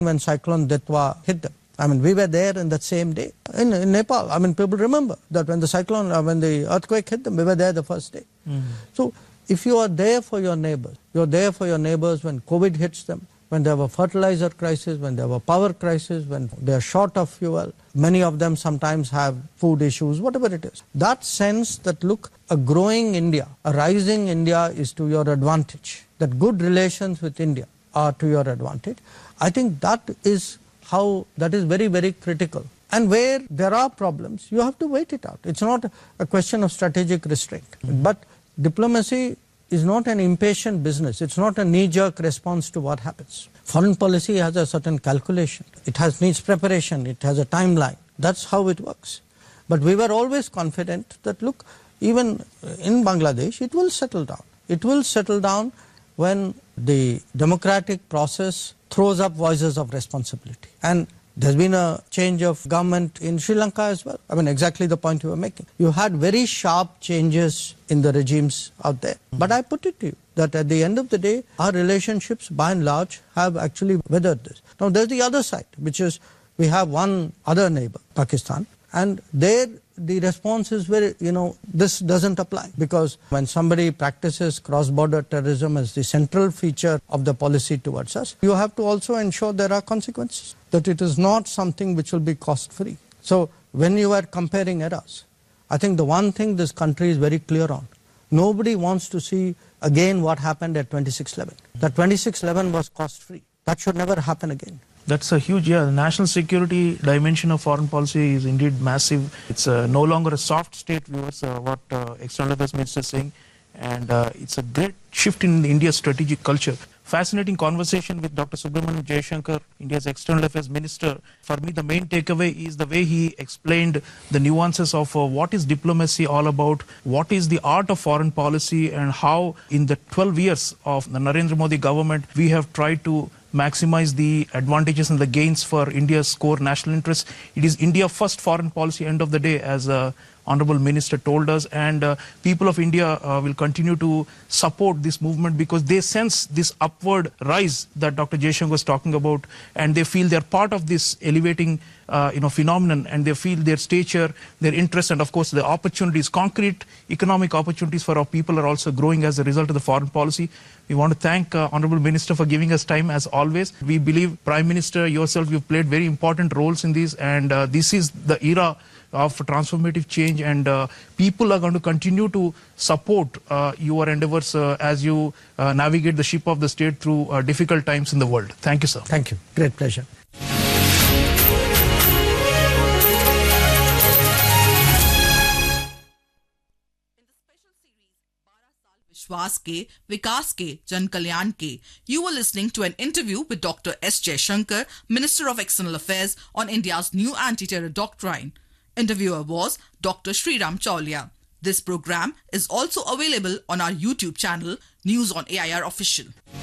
when Cyclone Ditwa hit them. I mean, we were there in that same day in Nepal. I mean, people remember that when the earthquake hit them, we were there the first day. So if you are there for your neighbors, you're there for your neighbors when COVID hits them, when they have a fertilizer crisis, when they have a power crisis, when they are short of fuel, many of them sometimes have food issues, whatever it is. That sense that, look, a growing India, a rising India is to your advantage, that good relations with India are to your advantage. I think that is very, very critical. And where there are problems, you have to wait it out. It's not a question of strategic restraint. But diplomacy is not an impatient business. It's not a knee-jerk response to what happens. Foreign policy has a certain calculation. It needs preparation. It has a timeline. That's how it works. But we were always confident that, look, even in Bangladesh, it will settle down. It will settle down when the democratic process throws up voices of responsibility. And there's been a change of government in Sri Lanka as well. I mean, exactly the point you were making. You had very sharp changes in the regimes out there. But I put it to you that at the end of the day, our relationships, by and large, have actually weathered this. Now, there's the other side, which is we have one other neighbor, Pakistan, and there the response is very, this doesn't apply, because when somebody practices cross-border terrorism as the central feature of the policy towards us, you have to also ensure there are consequences, that it is not something which will be cost-free. So when you are comparing eras, I think the one thing this country is very clear on, nobody wants to see again what happened at 26/11. That 26/11 was cost-free. That should never happen again. That's a huge, the national security dimension of foreign policy is indeed massive. It's no longer a soft state, viewers, what External Affairs Minister is saying, and it's a great shift in India's strategic culture. Fascinating conversation with Dr. Subramanian Jaishankar, India's External Affairs Minister. For me, the main takeaway is the way he explained the nuances of what is diplomacy all about, what is the art of foreign policy, and how in the 12 years of the Narendra Modi government, we have tried to maximize the advantages and the gains for India's core national interests. It is India first foreign policy, end of the day, as Honorable Minister told us, and people of India will continue to support this movement because they sense this upward rise that Dr. Jaishankar was talking about, and they feel they're part of this elevating phenomenon, and they feel their stature, their interest, and of course the opportunities, concrete economic opportunities for our people are also growing as a result of the foreign policy. We want to thank Honorable Minister for giving us time as always. We believe Prime Minister, yourself, you've played very important roles in this, and this is the era of transformative change, and people are going to continue to support your endeavors as you navigate the ship of the state through difficult times in the world. Thank you, sir. Thank you. Great pleasure. विश्वास के, विकास के, जन कल्याण के. You were listening to an interview with Dr. S. Jaishankar, Minister of External Affairs, on India's new anti-terror doctrine. Interviewer was Dr. Sriram Chaulia. This program is also available on our YouTube channel, News on AIR Official.